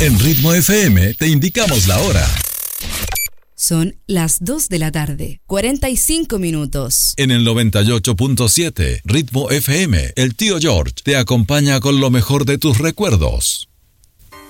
En Ritmo FM te indicamos la hora. Son las 2 de la tarde, 45 minutos. En el 98.7 Ritmo FM, el tío George te acompaña con lo mejor de tus recuerdos.